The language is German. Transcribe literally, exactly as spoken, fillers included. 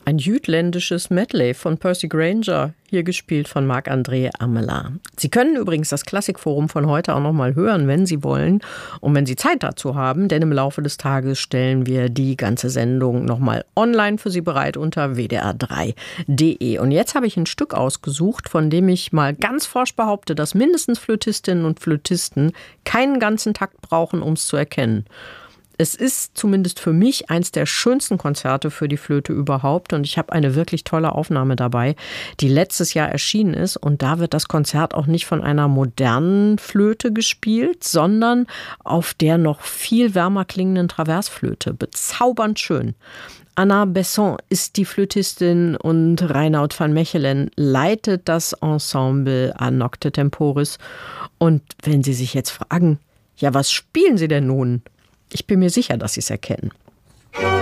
Ein jütländisches Medley von Percy Grainger, hier gespielt von Marc-André Amelin. Sie können übrigens das Klassikforum von heute auch noch mal hören, wenn Sie wollen und wenn Sie Zeit dazu haben, denn im Laufe des Tages stellen wir die ganze Sendung noch mal online für Sie bereit unter w d r drei punkt d e. Und jetzt habe ich ein Stück ausgesucht, von dem ich mal ganz forsch behaupte, dass mindestens Flötistinnen und Flötisten keinen ganzen Takt brauchen, um es zu erkennen. Es ist zumindest für mich eins der schönsten Konzerte für die Flöte überhaupt und ich habe eine wirklich tolle Aufnahme dabei, die letztes Jahr erschienen ist und da wird das Konzert auch nicht von einer modernen Flöte gespielt, sondern auf der noch viel wärmer klingenden Traversflöte. Bezaubernd schön. Anna Besson ist die Flötistin und Reinoud van Mechelen leitet das Ensemble A Nocte Temporis. Und wenn Sie sich jetzt fragen, ja, was spielen Sie denn nun? Ich bin mir sicher, dass Sie es erkennen.